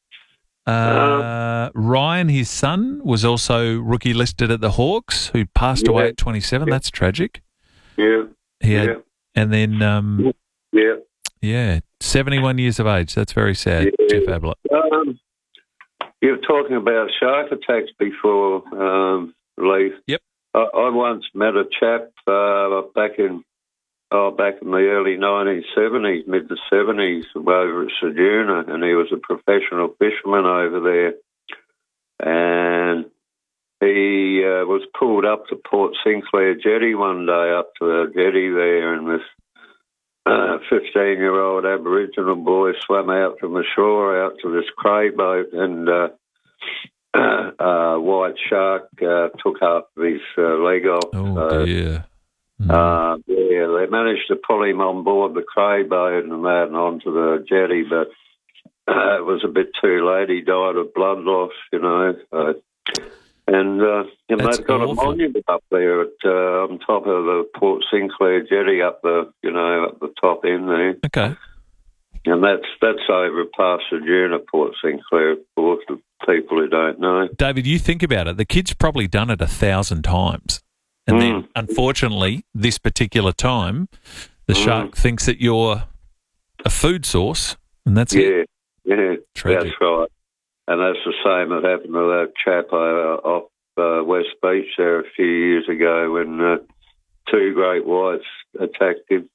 Ryan, his son, was also rookie listed at the Hawks, who passed away at 27. That's tragic. Yeah. And then 71 years of age. That's very sad, Jeff Ablett. You were talking about shark attacks before, Leith. Yep. I once met a chap back in the early 1970s, mid to 70s, over at Ceduna, and he was a professional fisherman over there. And he was pulled up to Port Sinclair Jetty one day, up to the jetty there, and this 15-year-old Aboriginal boy swam out from the shore out to this cray boat, and a white shark took half of his leg off. Oh, dear. They managed to pull him on board the cray boat and that and onto the jetty, but it was a bit too late. He died of blood loss, And they've got a monument up there on top of the Port Sinclair jetty up the top end there. Okay. And that's over past Ceduna, Port Sinclair, of course, for people who don't know. David, you think about it. The kid's probably done it 1,000 times. And then, unfortunately, this particular time, the shark thinks that you're a food source, and that's it. Yeah, tragic. That's right. And that's the same that happened to that chap off West Beach there a few years ago when 2 great whites attacked him.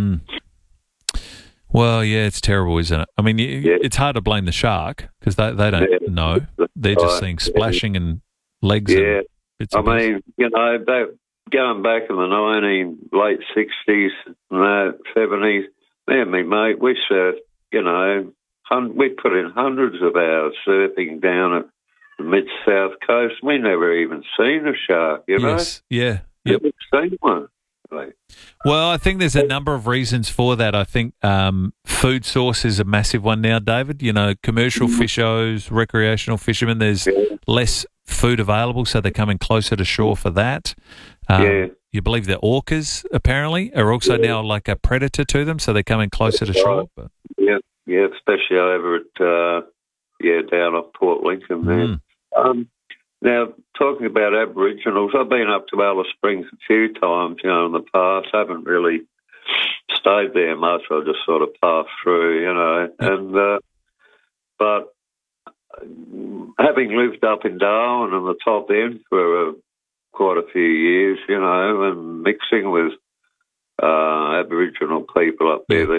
Well, yeah, it's terrible, isn't it? I mean, it's hard to blame the shark because they don't know. They're just seeing splashing and legs. Yeah. And mean, going back in the late 60s and 70s, me and me mate, we surfed, we put in hundreds of hours surfing down at the mid-south coast. We never even seen a shark, Yes, yeah. Yep. Never seen one. Well, I think there's a number of reasons for that. I think food source is a massive one now, David. Commercial fishers, recreational fishermen, there's less food available, so they're coming closer to shore for that. You believe that orcas, apparently, are also now like a predator to them, so they're coming closer to shore? But... Yeah, especially over at, down off Port Lincoln there. Now, talking about Aboriginals, I've been up to Alice Springs a few times, in the past. I haven't really stayed there much. I just sort of passed through, and but having lived up in Darwin on the top end for quite a few years, and mixing with Aboriginal people up there,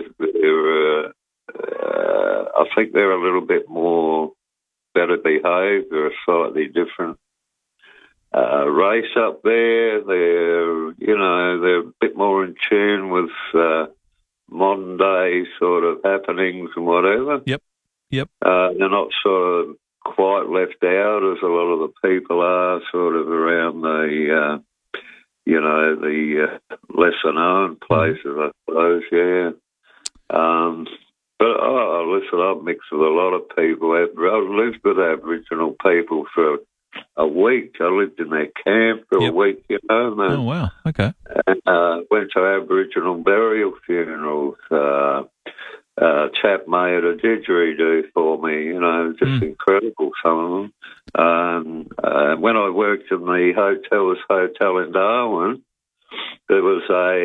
I think they're a little bit more better behaved. They're a slightly different race up there. They're a bit more in tune with modern day sort of happenings and whatever. Yep. They're not sort of quite left out as a lot of the people are sort of around the lesser known places, I suppose, But listen, I've mixed with a lot of people. I've lived with Aboriginal people for a week. I lived in their camp for a week, Oh, wow. Okay. And, went to Aboriginal burial funerals. Chap made a didgeridoo for me, just incredible, some of them. When I worked in the hotel in Darwin, there was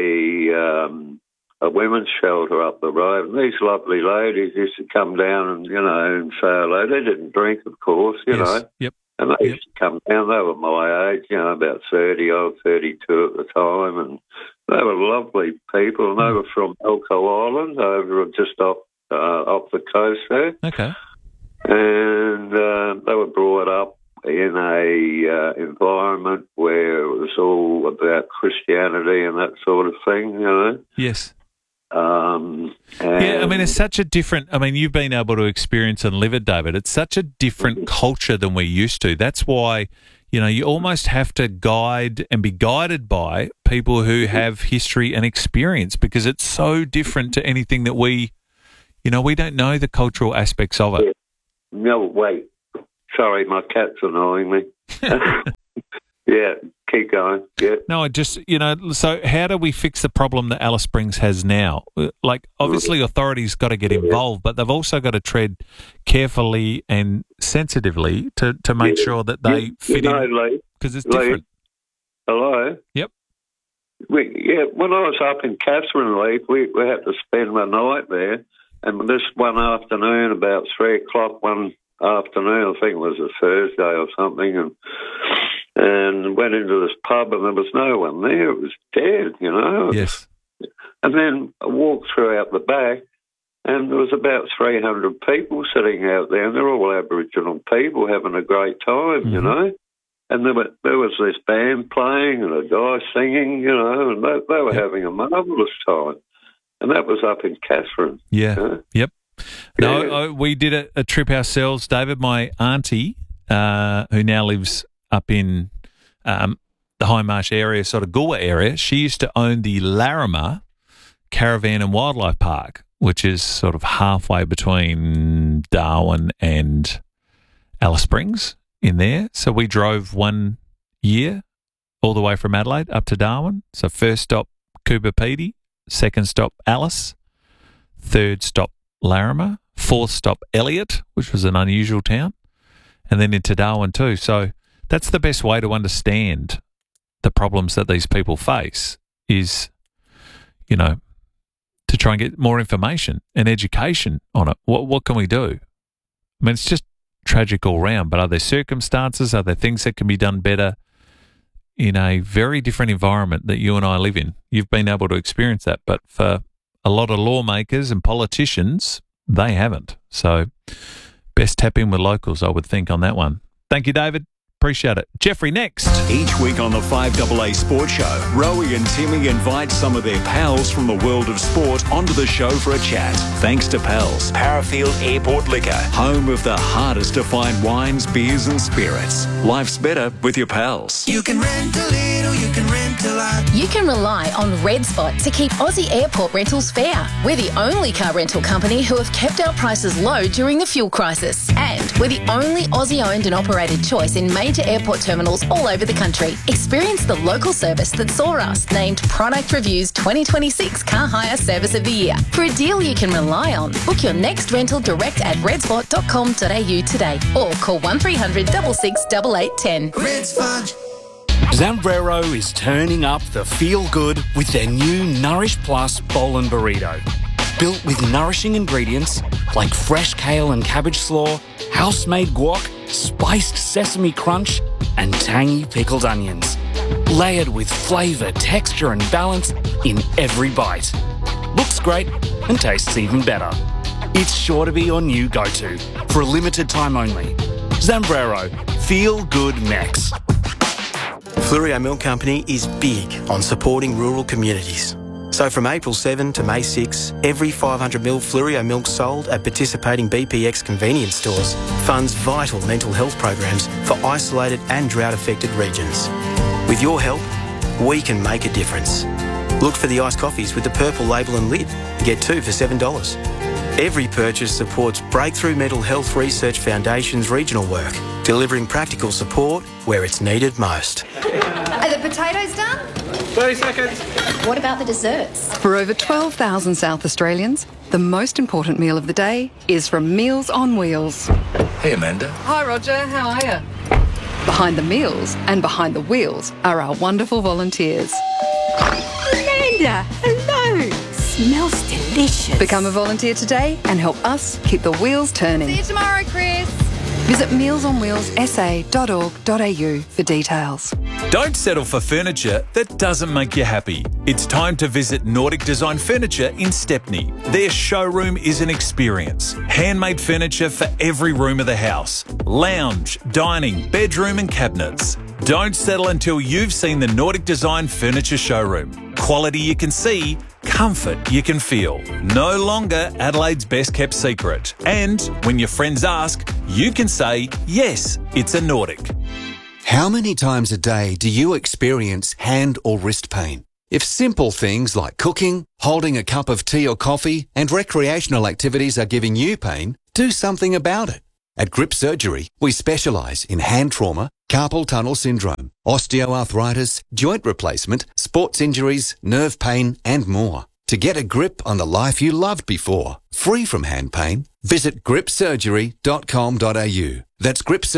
a women's shelter up the road, and these lovely ladies used to come down and say hello. They didn't drink, of course, know. Yep. And they used to come down. They were my age, about 30, I was 32 at the time, and They were lovely people, and they were from Elcho Island, over just off the coast there. Okay. And they were brought up in a environment where it was all about Christianity and that sort of thing, you know. Yes. It's such a different... you've been able to experience and live it, David. It's such a different culture than we're used to. That's why, you almost have to guide and be guided by people who have history and experience, because it's so different to anything that we don't know the cultural aspects of it. No, wait. Sorry, my cat's annoying me. Yeah, keep going. Yeah. No, so how do we fix the problem that Alice Springs has now? Like, obviously authorities got to get involved, but they've also got to tread carefully and sensitively to make sure that they fit in, because it's different. Hello? Yep. When I was up in Catherine Leaf, we had to spend the night there, and this one afternoon, about 3 o'clock one afternoon, I think it was a Thursday or something, and went into this pub, and there was no one there. It was dead, Yes. And then I walked through out the back, and there was about 300 people sitting out there, and they're all Aboriginal people having a great time, And there was this band playing and a guy singing, and they were having a marvellous time. And that was up in Catherine. Yeah. Yep. No, we did a trip ourselves, David. My auntie, who now lives up in the High Marsh area, sort of Goolwa area, she used to own the Larrimah Caravan and Wildlife Park, which is sort of halfway between Darwin and Alice Springs in there. So we drove 1 year all the way from Adelaide up to Darwin. So first stop, Coober Pedy, second stop, Alice, third stop, Larrimah, fourth stop, Elliot, which was an unusual town, and then into Darwin too. So that's the best way to understand the problems that these people face is, to try and get more information and education on it. What can we do? It's just tragic all round, but are there circumstances, are there things that can be done better in a very different environment that you and I live in? You've been able to experience that, but for a lot of lawmakers and politicians, they haven't. So best tap in with locals, I would think, on that one. Thank you, David. Appreciate it. Jeffrey, next. Each week on the 5AA Sports Show, Rowie and Timmy invite some of their pals from the world of sport onto the show for a chat. Thanks to Pals, Parafield Airport Liquor, home of the hardest to find wines, beers and spirits. Life's better with your pals. You can rent a little, you can rent a lot. You can rely on Red Spot to keep Aussie airport rentals fair. We're the only car rental company who have kept our prices low during the fuel crisis. And we're the only Aussie-owned and operated choice in major airport terminals all over the country. Experience the local service that saw us named Product Review's 2026 Car Hire Service of the Year. For a deal you can rely on, book your next rental direct at redspot.com.au today or call 1300 66 8810. Red Spot. Zambrero is turning up the feel-good with their new Nourish Plus Bowl and Burrito. Built with nourishing ingredients like fresh kale and cabbage slaw, house-made guac, spiced sesame crunch and tangy pickled onions. Layered with flavour, texture and balance in every bite. Looks great and tastes even better. It's sure to be your new go-to for a limited time only. Zambrero, Feel Good Mex. Fleurieu Milk Company is big on supporting rural communities. So from April 7 to May 6, every 500ml Fleurieu milk sold at participating BPX convenience stores funds vital mental health programs for isolated and drought-affected regions. With your help, we can make a difference. Look for the iced coffees with the purple label and lid. Get 2 for $7. Every purchase supports Breakthrough Mental Health Research Foundation's regional work, delivering practical support where it's needed most. Are the potatoes done? 30 seconds. What about the desserts? For over 12,000 South Australians, the most important meal of the day is from Meals on Wheels. Hey, Amanda. Hi, Roger. How are you? Behind the meals and behind the wheels are our wonderful volunteers. Amanda, hello. Smells delicious. Become a volunteer today and help us keep the wheels turning. See you tomorrow, Chris. Visit mealsonwheelssa.org.au for details. Don't settle for furniture that doesn't make you happy. It's time to visit Nordic Design Furniture in Stepney. Their showroom is an experience. Handmade furniture for every room of the house. Lounge, dining, bedroom and cabinets. Don't settle until you've seen the Nordic Design Furniture showroom. Quality you can see, comfort you can feel. No longer Adelaide's best kept secret. And when your friends ask, you can say, yes, it's a Nordic. How many times a day do you experience hand or wrist pain? If simple things like cooking, holding a cup of tea or coffee, and recreational activities are giving you pain, do something about it. At Grip Surgery, we specialise in hand trauma, carpal tunnel syndrome, osteoarthritis, joint replacement, sports injuries, nerve pain and more. To get a grip on the life you loved before, free from hand pain, visit gripsurgery.com.au. That's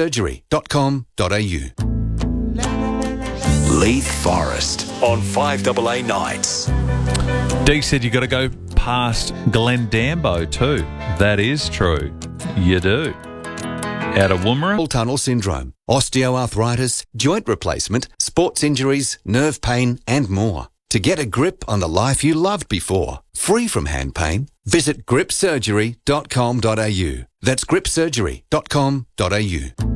gripsurgery.com.au. Leith Forest on 5AA Nights. Dee said you got to go past Glendambo too. That is true. You do. Out of Woomera. Carpal tunnel syndrome, osteoarthritis, joint replacement, sports injuries, nerve pain and more. To get a grip on the life you loved before, free from hand pain, visit gripsurgery.com.au. That's gripsurgery.com.au.